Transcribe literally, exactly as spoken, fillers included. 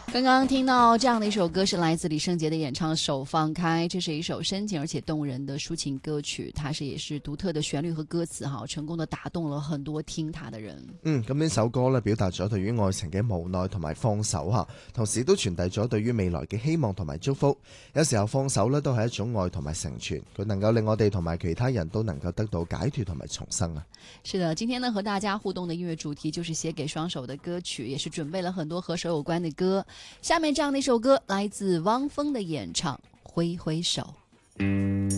刚刚听到这样的一首歌是来自李圣杰的演唱《手放开》，这是一首深情而且动人的抒情歌曲，它是也是獨特的旋律和歌詞哈，成功的打動了很多聽它的人。 嗯，咁呢首歌咧表達咗對於愛情嘅無奈同埋放手吓，同時都傳遞咗對於未來嘅希望同埋祝福。有時候放手咧都係一種愛同埋成全，佢能夠令我哋同埋其他人都能夠得到解脫同埋重生啊。 是的，今天呢和大家互動的音樂主題就是寫給雙手的歌曲，也是準備了很多和手有關的歌。下面這樣的一首歌來自汪峰的演唱《揮揮手》。